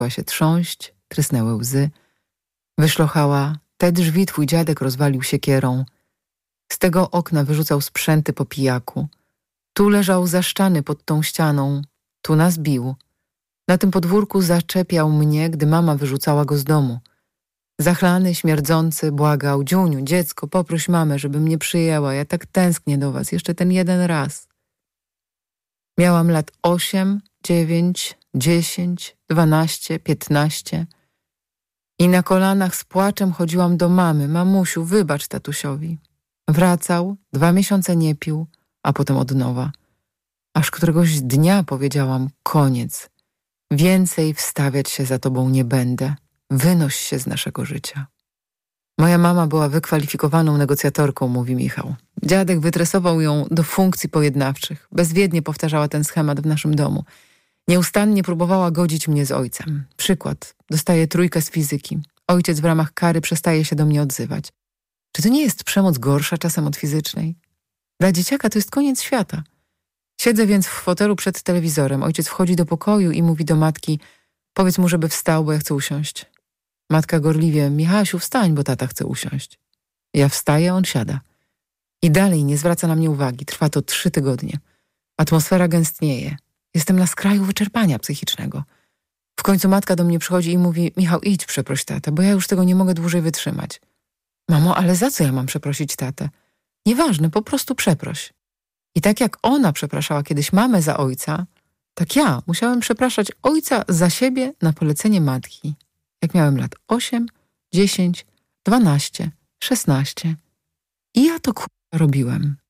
zaczęła się trząść, trysnęły łzy. Wyszlochała: te drzwi twój dziadek rozwalił siekierą. Z tego okna wyrzucał sprzęty po pijaku. Tu leżał zaszczany pod tą ścianą. Tu nas bił. Na tym podwórku zaczepiał mnie, gdy mama wyrzucała go z domu. Zachlany, śmierdzący, błagał: Dziuniu, dziecko, poproś mamę, żeby mnie przyjęła. Ja tak tęsknię do was, jeszcze ten jeden raz. Miałam lat 8, 9, 10, 12, 15 i na kolanach z płaczem chodziłam do mamy: mamusiu, wybacz tatusiowi. Wracał, 2 miesiące nie pił, a potem od nowa. Aż któregoś dnia powiedziałam: koniec. Więcej wstawiać się za tobą nie będę. Wynoś się z naszego życia. Moja mama była wykwalifikowaną negocjatorką, mówi Michał. Dziadek wytresował ją do funkcji pojednawczych. Bezwiednie powtarzała ten schemat w naszym domu. Nieustannie próbowała godzić mnie z ojcem. Przykład. Dostaję 3 z fizyki. Ojciec w ramach kary przestaje się do mnie odzywać. Czy to nie jest przemoc gorsza czasem od fizycznej? Dla dzieciaka to jest koniec świata. Siedzę więc w fotelu przed telewizorem. Ojciec wchodzi do pokoju i mówi do matki: powiedz mu, żeby wstał, bo ja chcę usiąść. Matka gorliwie: Michasiu, wstań, bo tata chce usiąść. Ja wstaję, on siada. I dalej nie zwraca na mnie uwagi. Trwa to 3 tygodnie. Atmosfera gęstnieje. Jestem na skraju wyczerpania psychicznego. W końcu matka do mnie przychodzi i mówi: Michał, idź przeproś tatę, bo ja już tego nie mogę dłużej wytrzymać. Mamo, ale za co ja mam przeprosić tatę? Nieważne, po prostu przeproś. I tak jak ona przepraszała kiedyś mamę za ojca, tak ja musiałem przepraszać ojca za siebie na polecenie matki. Jak miałem lat 8, 10, 12, 16. I ja to robiłem.